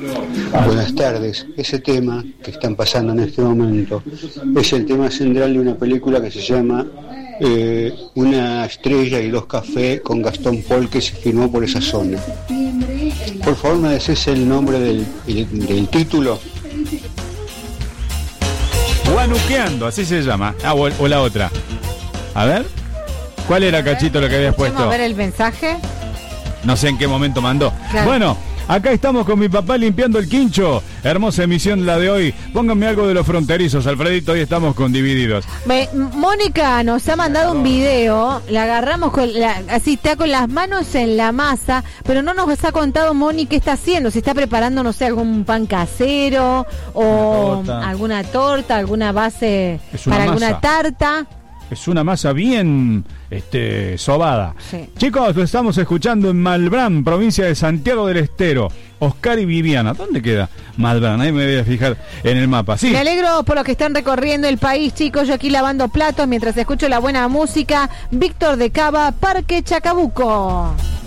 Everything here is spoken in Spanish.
Buenas tardes. Ese tema que están pasando en este momento es el tema central de una película que se llama Una estrella y dos cafés, con Gastón Paul, que se filmó por esa zona. Por favor, me decís el nombre del título. Guanuqueando, así se llama. O la otra. A ver. ¿Cuál era, Cachito, lo que habías puesto? Vamos a ver el mensaje. No sé en qué momento mandó. Claro. Bueno, acá estamos con mi papá limpiando el quincho. Hermosa emisión la de hoy. Pónganme algo de los fronterizos, Alfredito. Hoy estamos con Divididos. Mónica nos ha mandado un video. La agarramos así, está con las manos en la masa, pero no nos ha contado, Moni, qué está haciendo. Si está preparando, no sé, algún pan casero o alguna torta, alguna base para alguna tarta. Es una masa bien sobada. Sí. Chicos, lo estamos escuchando en Malbrán, provincia de Santiago del Estero. Oscar y Viviana. ¿Dónde queda Malbrán? Ahí me voy a fijar en el mapa. Sí. Me alegro por los que están recorriendo el país, chicos. Yo aquí lavando platos mientras escucho la buena música. Víctor de Cava, Parque Chacabuco.